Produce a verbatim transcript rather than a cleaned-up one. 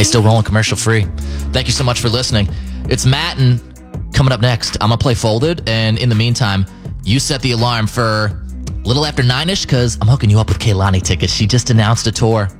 still rolling commercial free. Thank you so much for listening. It's Matin coming up next. I'm going to play Folded, and in the meantime, you set the alarm for a little after nine-ish because I'm hooking you up with Kehlani tickets. She just announced a tour.